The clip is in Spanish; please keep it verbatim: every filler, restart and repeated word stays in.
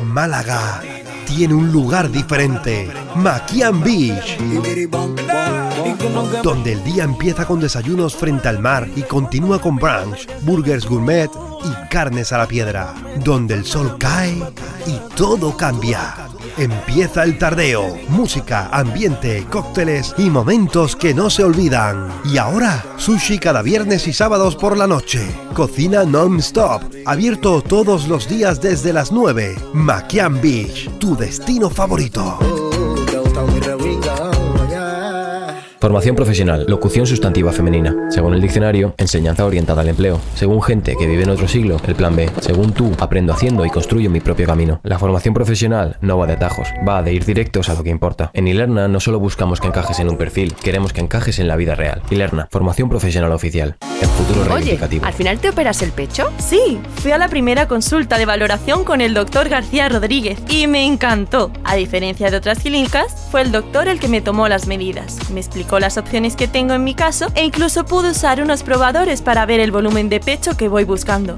Málaga tiene un lugar diferente, Makian Beach, donde el día empieza con desayunos frente al mar y continúa con brunch, burgers gourmet y carnes a la piedra, donde el sol cae y todo cambia. Empieza el tardeo, música, ambiente, cócteles y momentos que no se olvidan. Y ahora, sushi cada viernes y sábados por la noche. Cocina non-stop, abierto todos los días desde las nueve. Makian Beach, tu destino favorito. Formación profesional, locución sustantiva femenina. Según el diccionario, enseñanza orientada al empleo. Según gente que vive en otro siglo, el plan B. Según tú, aprendo haciendo y construyo mi propio camino. La formación profesional no va de atajos, va de ir directos a lo que importa. En Ilerna no solo buscamos que encajes en un perfil, queremos que encajes en la vida real. Ilerna, formación profesional oficial. El futuro reivindicativo. Oye, ¿al final te operas el pecho? Sí, fui a la primera consulta de valoración con el doctor García Rodríguez y me encantó. A diferencia de otras clínicas, fue el doctor el que me tomó las medidas. Me explicó las opciones que tengo en mi caso e incluso pude usar unos probadores para ver el volumen de pecho que voy buscando.